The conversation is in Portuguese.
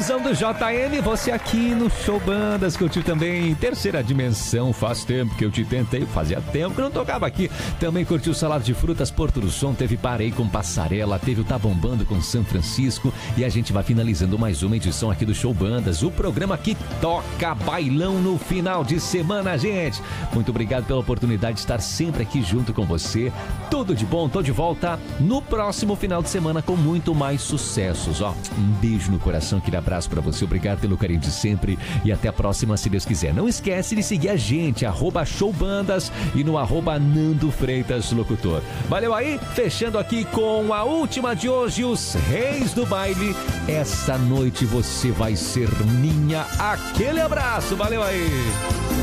Domingãozão do JM, você aqui no Show Bandas, curtiu também Terceira Dimensão, faz tempo que eu te tentei, fazia tempo que eu não tocava aqui. Também curtiu Salada de Frutas, Porto do Som, teve Parei com Passarela, teve o Tá Bombando com São Francisco e a gente vai finalizando mais uma edição aqui do Show Bandas, o programa que toca bailão no final de semana, gente. Muito obrigado pela oportunidade de estar sempre aqui junto com você. Tudo de bom, tô de volta no próximo final de semana com muito mais sucessos, ó. Um beijo no coração, aquele abraço pra você, obrigado pelo carinho de sempre e até a próxima, se Deus quiser. Não esquece de seguir a gente, @showbandas e no @Nando Freitas Locutor. Valeu aí, fechando aqui com a última de hoje, os Reis do Baile. Essa noite você vai ser minha. Aquele abraço, valeu aí.